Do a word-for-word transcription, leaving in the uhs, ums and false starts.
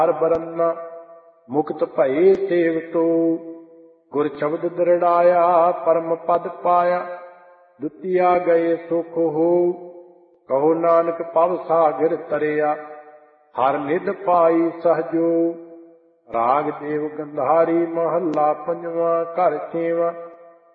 ਹਰ ਬਰੰਨਾ ਮੁਕਤ ਭਏ ਸੇਵਤੋ। ਗੁਰ ਸ਼ਬਦ ਦ੍ਰਿੜਾਇਆ ਪਰਮ ਪਦ ਪਾਇਆ। ਦੁਤੀਆ ਗਏ ਸੁਖ ਹੋ ਕਹੋ ਨਾਨਕ ਭਵ ਸਾਗਰ ਤਰਿਆ। ਹਰ ਨਿਧ ਪਾਈ ਸਹਜੋ। ਰਾਗ ਦੇਵ ਗੰਧਾਰੀ ਮਹੱਲਾ ਪੰਜਵਾਂ ਘਰ ਛੇਵਾਂ।